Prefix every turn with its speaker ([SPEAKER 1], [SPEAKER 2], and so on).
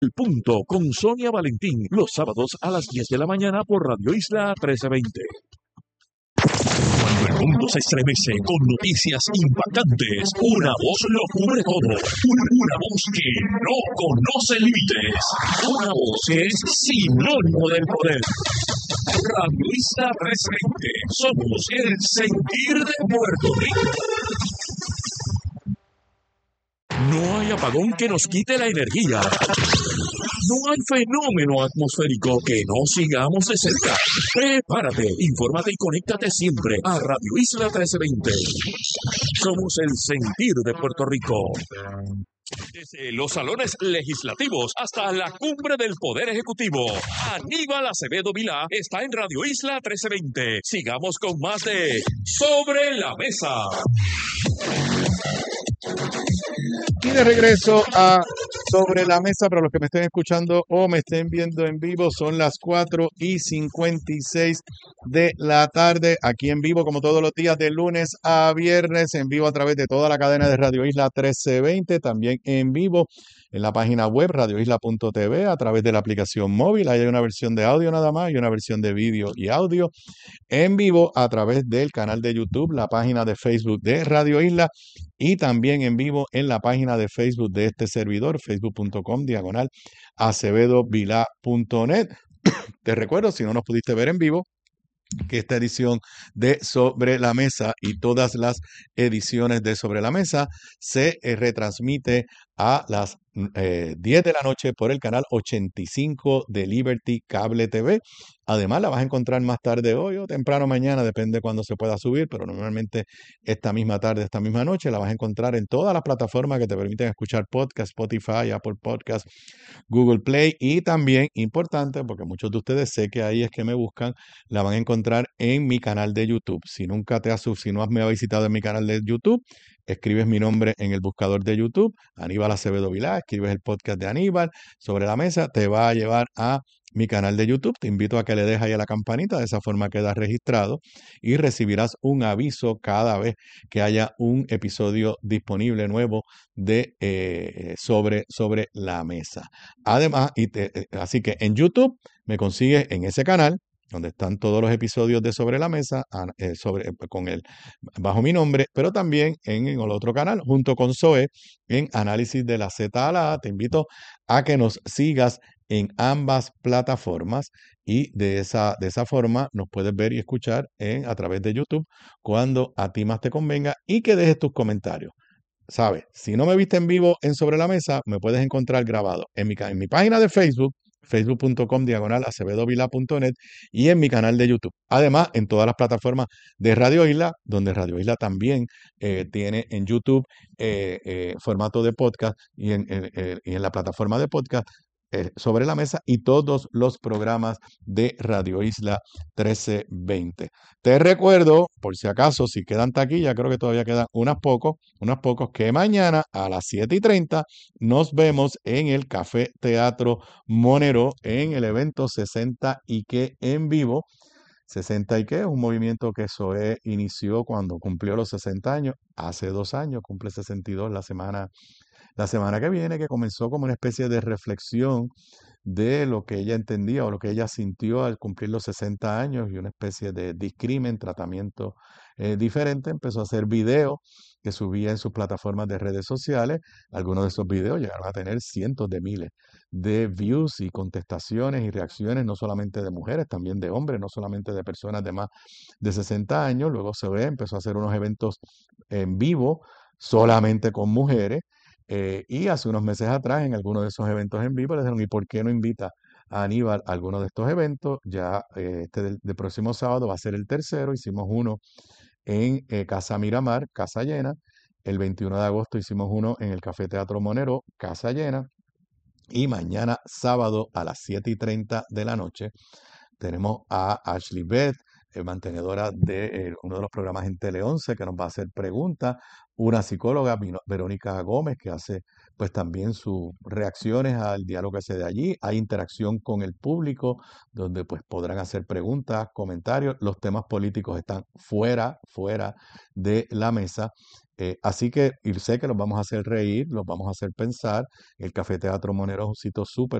[SPEAKER 1] El Punto con Sonia Valentín, los sábados a las 10 de la mañana por Radio Isla 1320. Cuando el mundo se estremece con noticias impactantes, una voz lo cubre todo. Una voz que no conoce límites. Una voz que es sinónimo del poder. Radio Isla 1320. Somos el sentir de Puerto Rico. No hay apagón que nos quite la energía. No hay fenómeno atmosférico que no sigamos de cerca. Prepárate, infórmate y conéctate siempre a Radio Isla 1320. Somos el sentir de Puerto Rico. Desde los salones legislativos hasta la cumbre del Poder Ejecutivo, Aníbal Acevedo Vilá está en Radio Isla 1320. Sigamos con más de Sobre la Mesa.
[SPEAKER 2] Y de regreso a Sobre la Mesa, para los que me estén escuchando o me estén viendo en vivo, son las 4:56 de la tarde, aquí en vivo, como todos los días, de lunes a viernes, en vivo a través de toda la cadena de Radio Isla 1320, también en vivo en la página web radioisla.tv, a través de la aplicación móvil. Ahí hay una versión de audio nada más y una versión de vídeo y audio en vivo a través del canal de YouTube, la página de Facebook de Radio Isla y también en vivo en la página de Facebook de este servidor, facebook.com/acevedovilá.net. Te recuerdo, si no nos pudiste ver en vivo, que esta edición de Sobre la Mesa y todas las ediciones de Sobre la Mesa se retransmite a las 10 de la noche por el canal 85 de Liberty Cable TV. Además, la vas a encontrar más tarde hoy o temprano mañana, depende de cuándo se pueda subir, pero normalmente esta misma tarde, esta misma noche, la vas a encontrar en todas las plataformas que te permiten escuchar podcast, Spotify, Apple Podcast, Google Play y también, importante, porque muchos de ustedes sé que ahí es que me buscan, la van a encontrar en mi canal de YouTube. Si no me has visitado en mi canal de YouTube, escribes mi nombre en el buscador de YouTube, Aníbal Acevedo Vilá, escribes el podcast de Aníbal Sobre la Mesa, te va a llevar a mi canal de YouTube. Te invito a que le des ahí a la campanita, de esa forma quedas registrado y recibirás un aviso cada vez que haya un episodio disponible nuevo de sobre la Mesa. Además, así que en YouTube me consigues en ese canal donde están todos los episodios de Sobre la Mesa, bajo mi nombre, pero también en el otro canal, junto con Zoe, en Análisis de la Z a la A. Te invito a que nos sigas en ambas plataformas y de esa forma nos puedes ver y escuchar a través de YouTube cuando a ti más te convenga y que dejes tus comentarios. ¿Sabes? Si no me viste en vivo en Sobre la Mesa, me puedes encontrar grabado en mi página de Facebook, facebook.com/acevedovilá.net y en mi canal de YouTube. Además, en todas las plataformas de Radio Isla, donde Radio Isla también tiene en YouTube formato de podcast y en la plataforma de podcast Sobre la Mesa y todos los programas de Radio Isla 1320. Te recuerdo, por si acaso, si quedan taquillas, creo que todavía quedan unos pocos, que mañana a las 7:30 nos vemos en el Café Teatro Monero en el evento 60 y que en vivo. 60 y que es un movimiento que SOE inició cuando cumplió los 60 años, hace 2 años, cumple 62 la semana que viene, que comenzó como una especie de reflexión de lo que ella entendía o lo que ella sintió al cumplir los 60 años y una especie de discrimen, tratamiento diferente. Empezó a hacer videos que subía en sus plataformas de redes sociales. Algunos de esos videos llegaron a tener cientos de miles de views y contestaciones y reacciones, no solamente de mujeres, también de hombres, no solamente de personas de más de 60 años. Luego empezó a hacer unos eventos en vivo solamente con mujeres. Y hace unos meses atrás, en algunos de esos eventos en vivo, le dijeron, ¿y por qué no invita a Aníbal a alguno de estos eventos? Ya del próximo sábado va a ser el tercero. Hicimos uno en Casa Miramar, casa llena. El 21 de agosto hicimos uno en el Café Teatro Monero, casa llena. Y mañana sábado a las 7:30 de la noche tenemos a Ashley Beth, mantenedora de uno de los programas en Tele 11, que nos va a hacer preguntas. Una psicóloga, Verónica Gómez, que hace pues también sus reacciones al diálogo que se de allí. Hay interacción con el público, donde pues podrán hacer preguntas, comentarios. Los temas políticos están fuera de la mesa. Así que y sé que los vamos a hacer reír, los vamos a hacer pensar. El Café Teatro Monero es un sitio súper